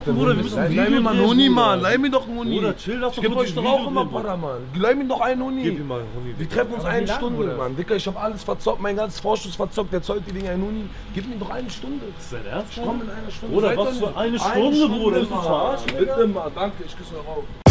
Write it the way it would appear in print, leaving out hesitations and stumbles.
Bruder, wir müssen Leih mir mal einen Huni, Mann. Leih mir doch einen Huni. Bruder, chill, lass doch ich geb kurz euch ein doch auch Video immer drehen, Para, Mann. Leih mir doch einen Huni. Gib ihm mal einen Huni. Wir treffen uns eine Stunde, Mann. Dicker, ich hab alles verzockt, mein ganzes Vorschuss verzockt. Jetzt heute wegen einen Huni. Gib mir doch eine Stunde. Ist das ernst? Ich komm in einer Stunde. Bruder, was für eine Stunde, Bruder? Ist du verarschen? Bitte mal, danke, ich küsse euch auf.